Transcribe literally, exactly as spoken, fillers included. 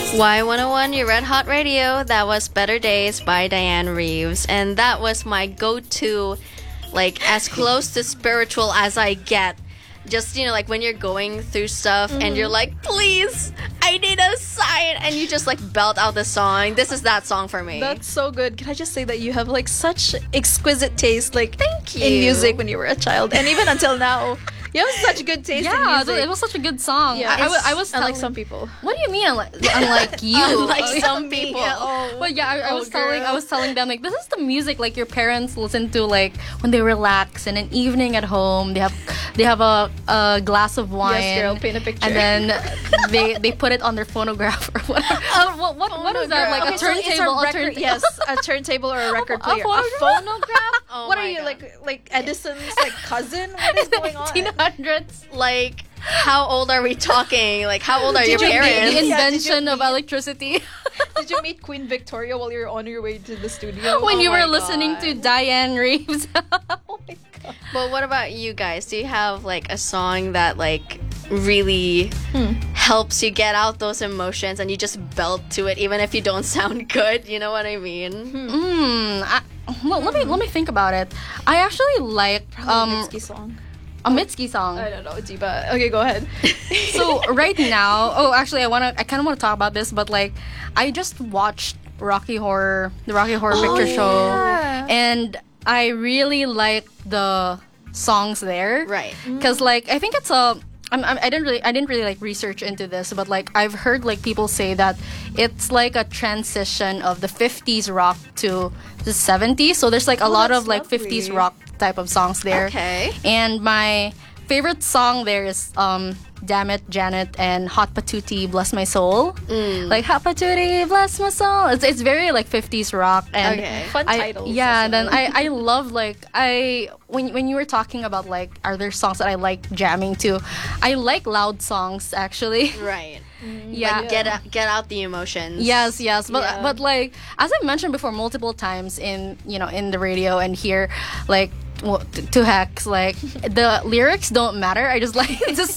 Y one oh one, your Red Hot Radio. That was Better Days by Diane Reeves. And that was my go-to, like, as close to spiritual as I get. Just, you know, like when you're going through stuff mm-hmm. and you're like, please, I need a sign. And you just like belt out the song. This is that song for me. That's so good. Can I just say that you have like such exquisite taste, like, thank you, in music when you were a child. And even until now. You have such good taste yeah, in music. Yeah, it was such a good song. Yeah, I, I, was, I was unlike telling, some people. What do you mean unlike, unlike you? Unlike oh, some people. Yeah, oh. But yeah, I, I oh, was telling girl. I was telling them like this is the music like your parents listen to like when they relax in an evening at home. They have they have a, a glass of wine. Yes, girl, paint a picture. And then they they put it on their phonograph or whatever. Uh, what what, what is that? Like okay, a so it's turntable? a A record, turntable? yes, a turntable or a record A player. A phonograph? phonograph? Oh what my are you God. like like Edison's like cousin? What is going on? eighteen hundreds. Like, how old are we talking? Like, how old are Did your you meet- parents? The Yeah, did invention you of meet- electricity. Did you meet Queen Victoria while you were on your way to the studio? when Oh you my were listening God. to Diane Reeves. Oh my god. But what about you guys? Do you have like a song that like really Hmm. helps you get out those emotions and you just belt to it even if you don't sound good? You know what I mean? Hmm. I, well, let me let me think about it. I actually like Um, um Mitski song. a Mitski song. I don't know, Jiba. Okay, go ahead. So right now, oh, actually, I wanna, I kind of want to talk about this, but like, I just watched Rocky Horror, the Rocky Horror Oh, Picture Show, yeah. and I really like the songs there, Right. Because like, I think it's a. I'm, I'm, I didn't really, I didn't really like research into this, but like I've heard like people say that it's like a transition of the fifties rock to the seventies. So there's like a Oh, lot that's of like lovely. fifties rock type of songs there. Okay. And my favorite song there is um Damn It, Janet, and Hot Patootie, Bless My Soul. Mm. Like Hot Patootie, Bless My Soul. It's it's very like fifties rock and Okay. Fun I, titles yeah, as and then well. I I love like I when when you were talking about like are there songs that I like jamming to? I like loud songs actually. Right. Yeah. Like, get out, get out the emotions. Yes, yes, but Yeah. but like as I mentioned before multiple times in you know in the radio and here, like well, t- to Hex, like the lyrics don't matter. I just like the